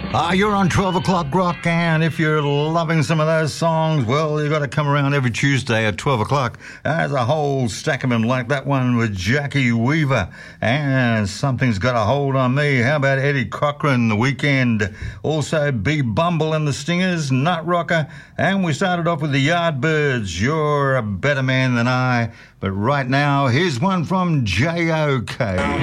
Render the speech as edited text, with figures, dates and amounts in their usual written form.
You're on 12 o'clock rock, and if you're loving some of those songs, well, you got to come around every Tuesday at 12 o'clock. There's a whole stack of them, like that one with Jackie Weaver, and Something's Got a Hold on Me. How about Eddie Cochran, The Weekend? Also, B. Bumble and the Stingers, Nut Rocker, and we started off with the Yardbirds, You're a Better Man Than I. But right now, here's one from J.O.K.